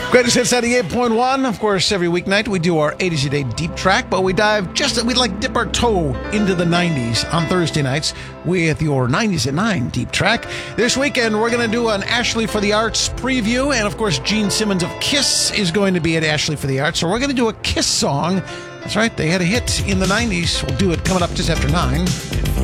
Greatest Hits 98.1. Of course, every weeknight we do our 80s a day deep track, but we dip our toe into the 90s on Thursday nights with your 90s at 9 deep track. This weekend, we're going to do an Ashley for the Arts preview, and of course, Gene Simmons of Kiss is going to be at Ashley for the Arts, so we're going to do a Kiss song. That's right, they had a hit in the 90s. We'll do it coming up just after 9.